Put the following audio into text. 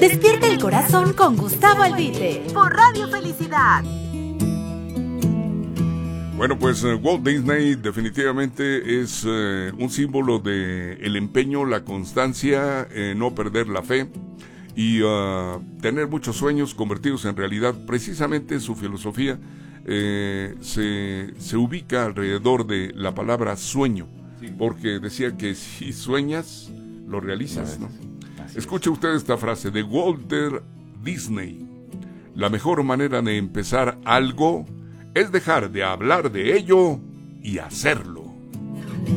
Despierta el corazón con Gustavo Albite por Radio Felicidad. Bueno, pues Walt Disney definitivamente es un símbolo de el empeño, la constancia, no perder la fe y tener muchos sueños convertidos en realidad. Precisamente su filosofía se ubica alrededor de la palabra sueño, porque decía que si sueñas, lo realizas, ¿no? Escuche usted esta frase de Walter Disney: la mejor manera de empezar algo es dejar de hablar de ello y hacerlo.